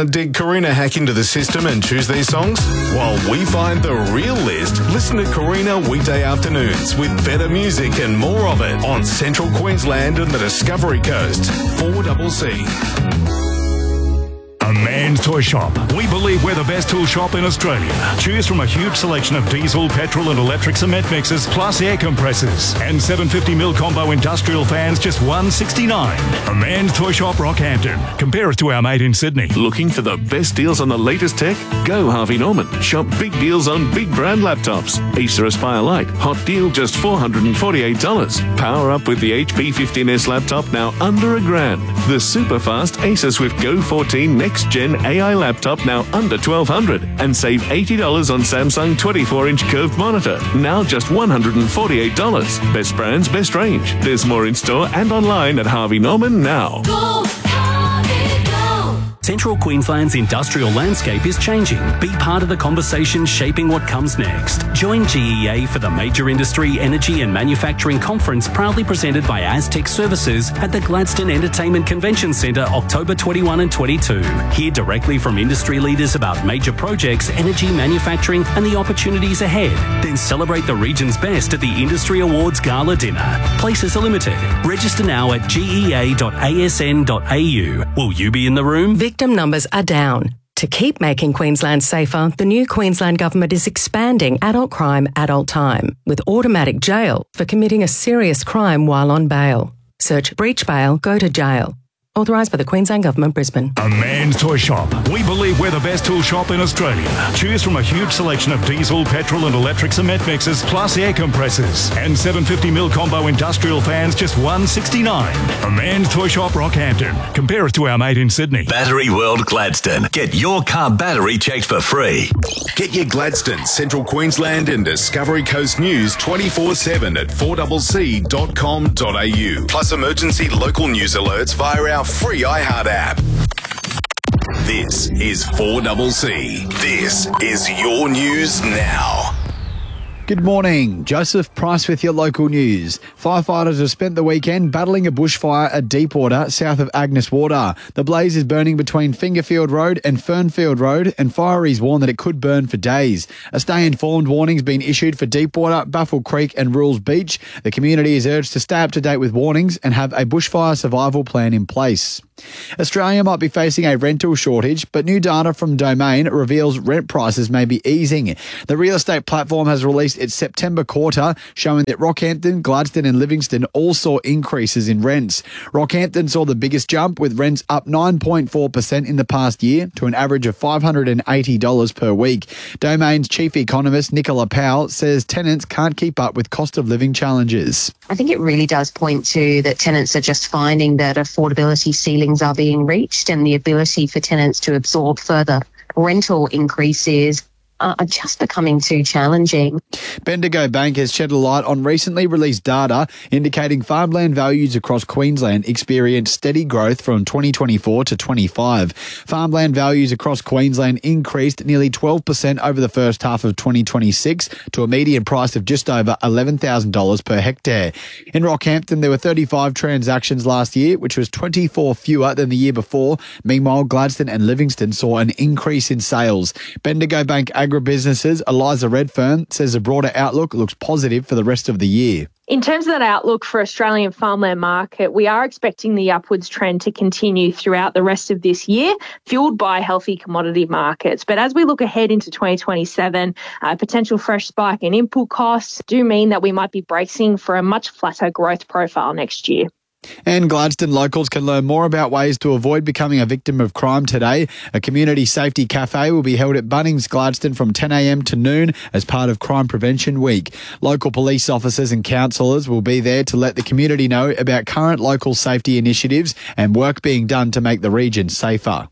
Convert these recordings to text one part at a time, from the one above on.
Did Karina hack into the system and choose these songs? While we find the real list, listen to Karina weekday afternoons with better music and more of it on Central Queensland and the Discovery Coast. 4CC. A Man's Toy Shop. We believe we're the best tool shop in Australia. Choose from a huge selection of diesel, petrol and electric cement mixers, plus air compressors. And 750mm combo industrial fans, just $169. A Man's Toy Shop, Rockhampton. Compare us to our mate in Sydney. Looking for the best deals on the latest tech? Go Harvey Norman. Shop big deals on big brand laptops. Acer Aspire Lite. Hot deal, just $448. Power up with the HP 15S laptop, now under $1,000. The super fast Acer Swift Go 14 Next Gen AI laptop, now under $1,200, and save $80 on Samsung 24-inch curved monitor, now just $148. Best brands, best range. There's more in store and online at Harvey Norman now. Go, Harvey, go. Central Queensland's industrial landscape is changing. Be part of the conversation shaping what comes next. Join GEA for the Major Industry, Energy and Manufacturing Conference, proudly presented by Aztec Services at the Gladstone Entertainment Convention Centre, October 21 and 22. Hear directly from industry leaders about major projects, energy, manufacturing and the opportunities ahead. Then celebrate the region's best at the Industry Awards Gala Dinner. Places are limited. Register now at gea.asn.au. Will you be in the room? Victim numbers are down. To keep making Queensland safer, the new Queensland Government is expanding adult crime, adult time, with automatic jail for committing a serious crime while on bail. Search breach bail, go to jail. Authorised by the Queensland Government, Brisbane. A Man's Toy Shop. We believe we're the best tool shop in Australia. Choose from a huge selection of diesel, petrol and electric cement mixers, plus air compressors. And 750mm combo industrial fans, just $169. A Man's Toy Shop, Rockhampton. Compare us to our mate in Sydney. Battery World Gladstone. Get your car battery checked for free. Get your Gladstone, Central Queensland and Discovery Coast news 24/7 at 4CC.com.au. Plus emergency local news alerts via our free iHeart app. This is 4CC. This is your news now. Good morning. Joseph Price with your local news. Firefighters have spent the weekend battling a bushfire at Deepwater, south of Agnes Water. The blaze is burning between Fingerfield Road and Fernfield Road, and fireys warn that it could burn for days. A stay informed warning has been issued for Deepwater, Baffle Creek and Rules Beach. The community is urged to stay up to date with warnings and have a bushfire survival plan in place. Australia might be facing a rental shortage, but new data from Domain reveals rent prices may be easing. The real estate platform has released its September quarter, showing that Rockhampton, Gladstone and Livingston all saw increases in rents. Rockhampton saw the biggest jump, with rents up 9.4% in the past year to an average of $580 per week. Domain's chief economist, Nicola Powell, says tenants can't keep up with cost of living challenges. I think it really does point to that tenants are just finding that affordability ceilings are being reached, and the ability for tenants to absorb further rental increases are just becoming too challenging. Bendigo Bank has shed a light on recently released data indicating farmland values across Queensland experienced steady growth from 2024 to 25. Farmland values across Queensland increased nearly 12% over the first half of 2026 to a median price of just over $11,000 per hectare. In Rockhampton, there were 35 transactions last year, which was 24 fewer than the year before. Meanwhile, Gladstone and Livingston saw an increase in sales. Bendigo Bank Agribusinesses Eliza Redfern says the broader outlook looks positive for the rest of the year. In terms of that outlook for Australian farmland market, we are expecting the upwards trend to continue throughout the rest of this year, fueled by healthy commodity markets. But as we look ahead into 2027, a potential fresh spike in input costs do mean that we might be bracing for a much flatter growth profile next year. And Gladstone locals can learn more about ways to avoid becoming a victim of crime today. A community safety cafe will be held at Bunnings Gladstone from 10 a.m. to noon as part of Crime Prevention Week. Local police officers and counsellors will be there to let the community know about current local safety initiatives and work being done to make the region safer.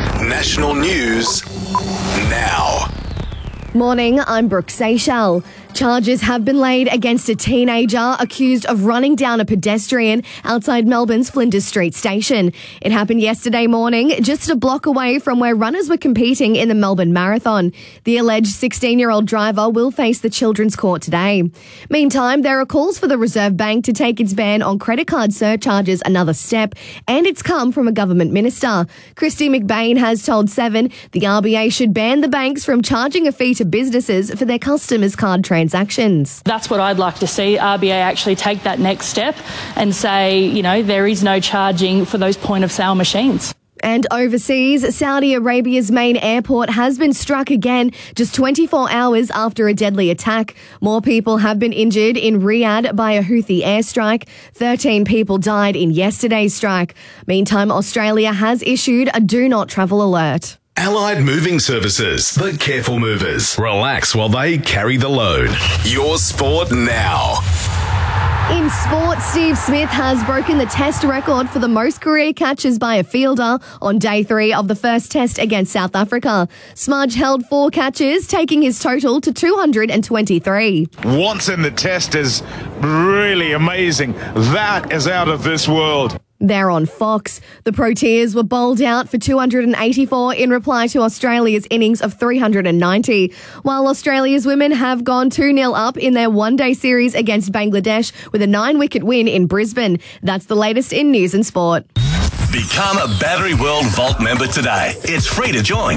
National news now. Morning, I'm Brooke Seychelles. Charges have been laid against a teenager accused of running down a pedestrian outside Melbourne's Flinders Street station. It happened yesterday morning, just a block away from where runners were competing in the Melbourne Marathon. The alleged 16-year-old driver will face the Children's Court today. Meantime, there are calls for the Reserve Bank to take its ban on credit card surcharges another step, and it's come from a government minister. Christy McBain has told Seven the RBA should ban the banks from charging a fee to businesses for their customers' card transactions. That's what I'd like to see, RBA actually take that next step and say, there is no charging for those point-of-sale machines. And overseas, Saudi Arabia's main airport has been struck again just 24 hours after a deadly attack. More people have been injured in Riyadh by a Houthi airstrike. 13 people died in yesterday's strike. Meantime, Australia has issued a do not travel alert. Allied Moving Services, the careful movers. Relax while they carry the load. Your sport now. In sport, Steve Smith has broken the test record for the most career catches by a fielder on day 3 of the first test against South Africa. Smudge held 4 catches, taking his total to 223. Once in the test is really amazing. That is out of this world. There on Fox, the Proteas were bowled out for 284 in reply to Australia's innings of 390, while Australia's women have gone 2-0 up in their one-day series against Bangladesh with a 9-wicket win in Brisbane. That's the latest in news and sport. Become a Battery World Vault member today. It's free to join.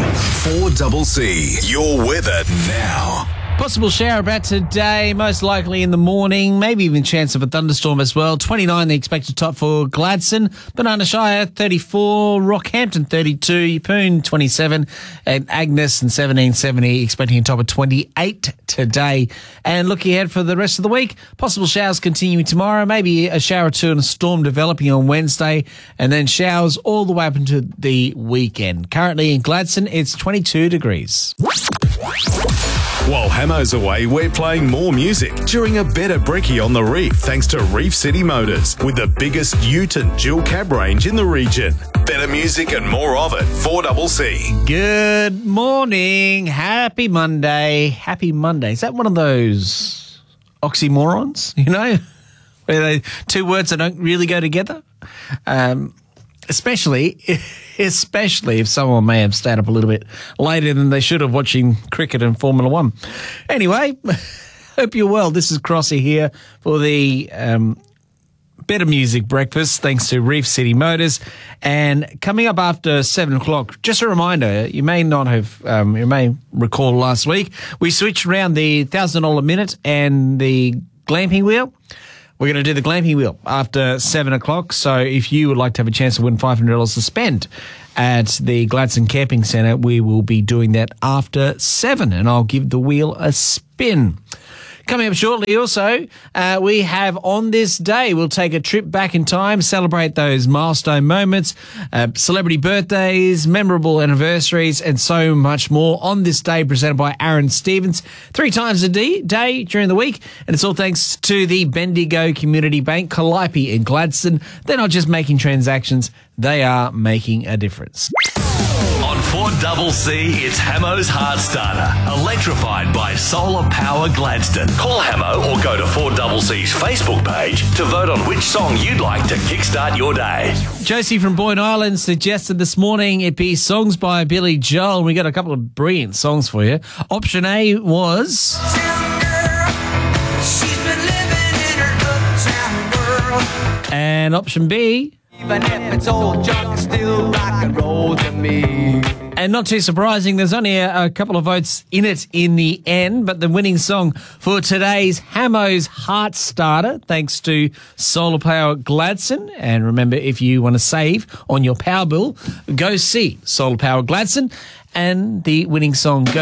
4CC, your weather now. Possible shower about today, most likely in the morning, maybe even chance of a thunderstorm as well. 29 the expected top for Gladstone, Banana Shire 34, Rockhampton 32, Yeppoon 27, and Agnes and 1770 expecting a top of 28 today. And looking ahead for the rest of the week, possible showers continuing tomorrow, maybe a shower or two and a storm developing on Wednesday, and then showers all the way up into the weekend. Currently in Gladstone, it's 22 degrees. While Hamo's away, we're playing more music during a better brekkie on the Reef thanks to Reef City Motors with the biggest ute and dual cab range in the region. Better music and more of it. 4CC. Good morning. Happy Monday. Happy Monday. Is that one of those oxymorons, where they two words that don't really go together? Especially if someone may have stayed up a little bit later than they should have watching cricket and Formula One. Anyway, hope you're well. This is Crossy here for the Better Music Breakfast, thanks to Reef City Motors. And coming up after 7 o'clock, just a reminder, you may not have, you may recall last week, we switched around the $1,000 minute and the glamping wheel. We're going to do the glamping wheel after 7 o'clock. So if you would like to have a chance to win $500 to spend at the Gladstone Camping Centre, we will be doing that after 7, and I'll give the wheel a spin. Coming up shortly also, we have On This Day, we'll take a trip back in time, celebrate those milestone moments, celebrity birthdays, memorable anniversaries, and so much more. On This Day, presented by Aaron Stevens, 3 times a day during the week, and it's all thanks to the Bendigo Community Bank, Calliope in Gladstone. They're not just making transactions, they are making a difference. On 4CC, it's Hamo's Heart Starter, electrified by Solar Power Gladstone. Call Hamo or go to 4CC's Facebook page to vote on which song you'd like to kickstart your day. Josie from Boyne Island suggested this morning it be songs by Billy Joel. We got a couple of brilliant songs for you. Option A was... And option B... Even if it's old junk, it's still rock and roll to me. And not too surprising, there's only a couple of votes in it in the end, but the winning song for today's Hamo's Heart Starter, thanks to Solar Power Gladstone. And remember, if you want to save on your power bill, go see Solar Power Gladstone. And the winning song goes